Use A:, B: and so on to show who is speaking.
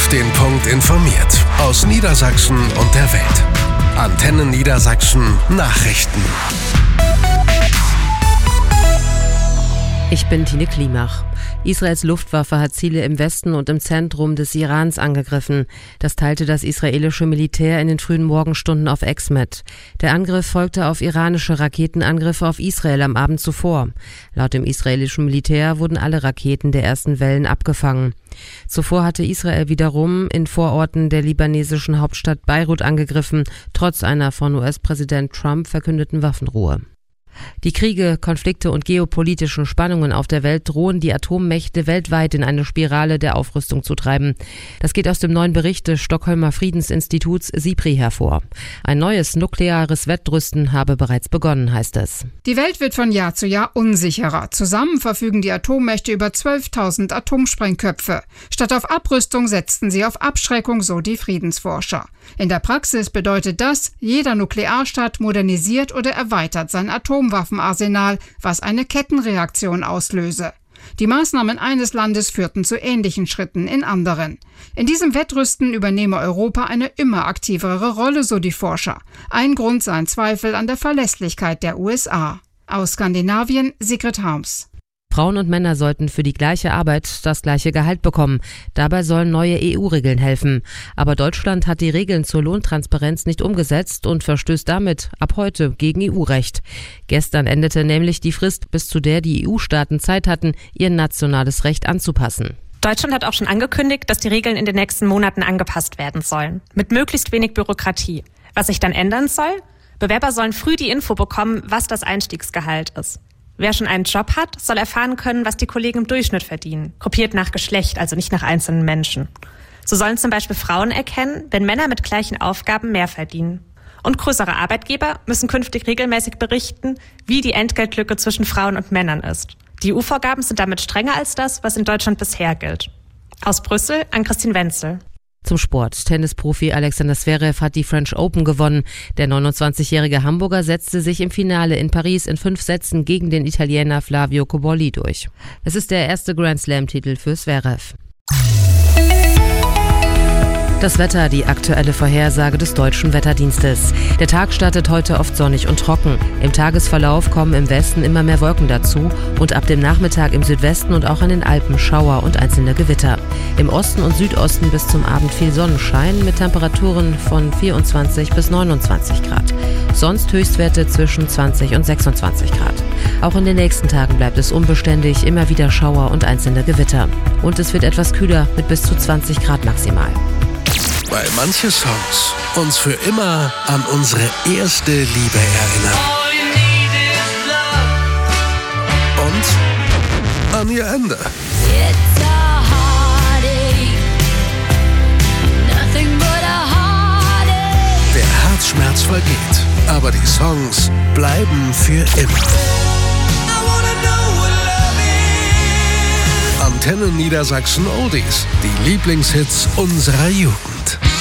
A: Auf den Punkt informiert. Aus Niedersachsen und der Welt. Antenne Niedersachsen Nachrichten.
B: Ich bin Tine Klimach. Israels Luftwaffe hat Ziele im Westen und im Zentrum des Irans angegriffen. Das teilte das israelische Militär in den frühen Morgenstunden auf X mit. Der Angriff folgte auf iranische Raketenangriffe auf Israel am Abend zuvor. Laut dem israelischen Militär wurden alle Raketen der ersten Wellen abgefangen. Zuvor hatte Israel wiederum in Vororten der libanesischen Hauptstadt Beirut angegriffen, trotz einer von US-Präsident Trump verkündeten Waffenruhe. Die Kriege, Konflikte und geopolitischen Spannungen auf der Welt drohen die Atommächte weltweit in eine Spirale der Aufrüstung zu treiben. Das geht aus dem neuen Bericht des Stockholmer Friedensinstituts SIPRI hervor. Ein neues nukleares Wettrüsten habe bereits begonnen, heißt es.
C: Die Welt wird von Jahr zu Jahr unsicherer. Zusammen verfügen die Atommächte über 12.000 Atomsprengköpfe. Statt auf Abrüstung setzten sie auf Abschreckung, so die Friedensforscher. In der Praxis bedeutet das, jeder Nuklearstaat modernisiert oder erweitert sein Atomwaffenarsenal, was eine Kettenreaktion auslöse. Die Maßnahmen eines Landes führten zu ähnlichen Schritten in anderen. In diesem Wettrüsten übernehme Europa eine immer aktivere Rolle, so die Forscher. Ein Grund seien Zweifel an der Verlässlichkeit der USA. Aus Skandinavien, Sigrid Harms.
B: Frauen und Männer sollten für die gleiche Arbeit das gleiche Gehalt bekommen. Dabei sollen neue EU-Regeln helfen. Aber Deutschland hat die Regeln zur Lohntransparenz nicht umgesetzt und verstößt damit ab heute gegen EU-Recht. Gestern endete nämlich die Frist, bis zu der die EU-Staaten Zeit hatten, ihr nationales Recht anzupassen.
D: Deutschland hat auch schon angekündigt, dass die Regeln in den nächsten Monaten angepasst werden sollen. Mit möglichst wenig Bürokratie. Was sich dann ändern soll? Bewerber sollen früh die Info bekommen, was das Einstiegsgehalt ist. Wer schon einen Job hat, soll erfahren können, was die Kollegen im Durchschnitt verdienen. Gruppiert nach Geschlecht, also nicht nach einzelnen Menschen. So sollen zum Beispiel Frauen erkennen, wenn Männer mit gleichen Aufgaben mehr verdienen. Und größere Arbeitgeber müssen künftig regelmäßig berichten, wie die Entgeltlücke zwischen Frauen und Männern ist. Die EU-Vorgaben sind damit strenger als das, was in Deutschland bisher gilt. Aus Brüssel an Christine Wenzel.
B: Zum Sport. Tennisprofi Alexander Zverev hat die French Open gewonnen. Der 29-jährige Hamburger setzte sich im Finale in Paris in 5 Sätzen gegen den Italiener Flavio Cobolli durch. Es ist der erste Grand Slam-Titel für Zverev. Das Wetter, die aktuelle Vorhersage des Deutschen Wetterdienstes. Der Tag startet heute oft sonnig und trocken. Im Tagesverlauf kommen im Westen immer mehr Wolken dazu und ab dem Nachmittag im Südwesten und auch an den Alpen Schauer und einzelne Gewitter. Im Osten und Südosten bis zum Abend viel Sonnenschein mit Temperaturen von 24 bis 29 Grad. Sonst Höchstwerte zwischen 20 und 26 Grad. Auch in den nächsten Tagen bleibt es unbeständig, immer wieder Schauer und einzelne Gewitter. Und es wird etwas kühler mit bis zu 20 Grad maximal.
A: Weil manche Songs uns für immer an unsere erste Liebe erinnern. Und an ihr Ende. Der Herzschmerz vergeht, aber die Songs bleiben für immer. Antenne Niedersachsen Oldies, die Lieblingshits unserer Jugend.